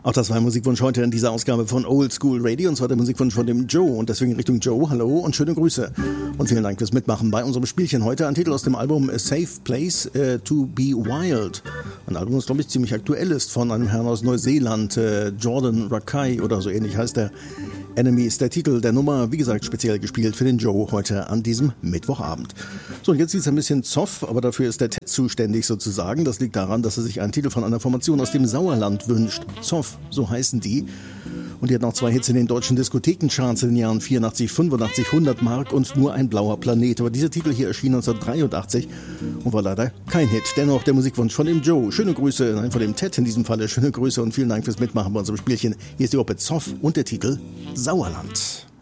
Auch das war ein Musikwunsch heute in dieser Ausgabe von Old School Radio, und zwar der Musikwunsch von dem Joe, und deswegen Richtung Joe, hallo und schöne Grüße. Und vielen Dank fürs Mitmachen bei unserem Spielchen heute. Ein Titel aus dem Album A Safe Place to Be Wild. Ein Album, das glaube ich ziemlich aktuell ist, von einem Herrn aus Neuseeland, Jordan Rakei oder so ähnlich heißt er. Enemy ist der Titel der Nummer, wie gesagt, speziell gespielt für den Joe heute an diesem Mittwochabend. So, und jetzt sieht es ein bisschen zoff, aber dafür ist der Ted zuständig sozusagen. Das liegt daran, dass er sich einen Titel von einer Formation aus dem Sauerland wünscht. Zoff, so heißen die. Und die hat noch 2 Hits in den deutschen Diskothekencharts in den Jahren 84, 85, 100 Mark und Nur ein blauer Planet. Aber dieser Titel hier erschien 1983 und war leider kein Hit. Dennoch der Musikwunsch von dem Joe. Schöne Grüße, nein, von dem Ted in diesem Falle. Schöne Grüße und vielen Dank fürs Mitmachen bei unserem Spielchen. Hier ist die Gruppe Zoff und der Titel Sauerland.